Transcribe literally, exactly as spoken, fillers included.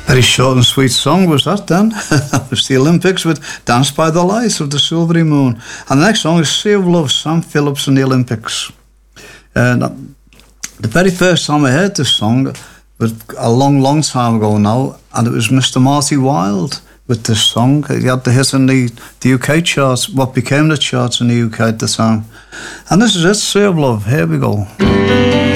Very short and sweet song was that then. That was the Olympics with Dance by the Light of the Silvery Moon. And the next song is Sea of Love, Sam Phillips and the Olympics. And uh, the very first time I heard this song was a long, long time ago now, and it was Mister Marty Wilde with this song. He had the hit in the, the U K charts, what became the charts in the U K at the time. And this is it, Sea of Love. Here we go.